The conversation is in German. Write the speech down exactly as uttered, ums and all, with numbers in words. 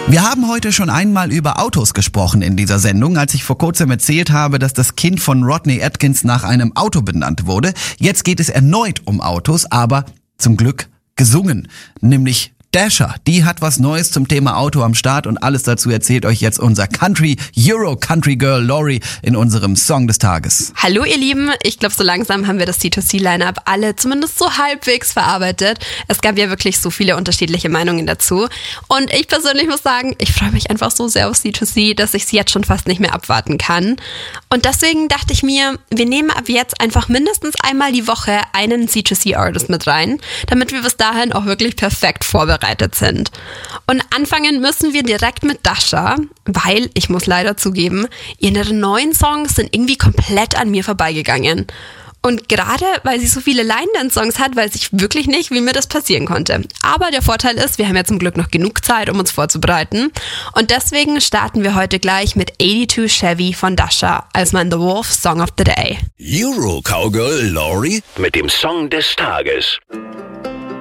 Wir haben heute schon einmal über Autos gesprochen in dieser Sendung, als ich vor kurzem erzählt habe, dass das Kind von Rodney Atkins nach einem Auto benannt wurde. Jetzt geht es erneut um Autos, aber zum Glück gesungen, nämlich Dasher. Die hat was Neues zum Thema Auto am Start und alles dazu erzählt euch jetzt unser Country Euro Country Girl Lori in unserem Song des Tages. Hallo ihr Lieben, ich glaube so langsam haben wir das C zwei C-Line-Up alle zumindest so halbwegs verarbeitet. Es gab ja wirklich so viele unterschiedliche Meinungen dazu und ich persönlich muss sagen, ich freue mich einfach so sehr auf C zwei C, dass ich es jetzt schon fast nicht mehr abwarten kann. Und deswegen dachte ich mir, wir nehmen ab jetzt einfach mindestens einmal die Woche einen C zwei C-Artist mit rein, damit wir bis dahin auch wirklich perfekt vorbereitet sind. Und anfangen müssen wir direkt mit Dasher, weil, ich muss leider zugeben, ihre neuen Songs sind irgendwie komplett an mir vorbeigegangen. Und gerade weil sie so viele Line-Dance-Songs hat, weiß ich wirklich nicht, wie mir das passieren konnte. Aber der Vorteil ist, wir haben ja zum Glück noch genug Zeit, um uns vorzubereiten. Und deswegen starten wir heute gleich mit zweiundachtzig Chevy von Dasher als mein The Wolf Song of the Day. Euro Cowgirl Lori mit dem Song des Tages.